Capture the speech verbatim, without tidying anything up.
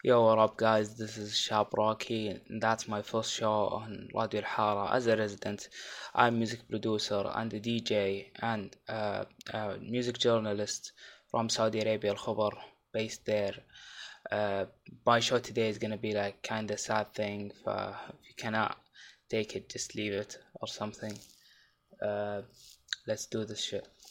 Yo, what up, guys? This is Shab Rocky, and that's my first show on Radio Al Hara as a resident. I'm music producer and a D J and uh, a music journalist from Saudi Arabia, Al Khabar, based there. Uh, my show today is gonna be like kinda sad thing. For if you cannot take it, just leave it or something. Uh, let's do this shit.